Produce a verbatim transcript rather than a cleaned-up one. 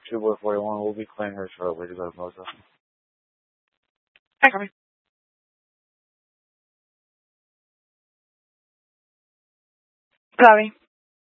Two Boy forty-one will be clearing her throat. Way to go, Moza. Hi, Carmen. Sorry.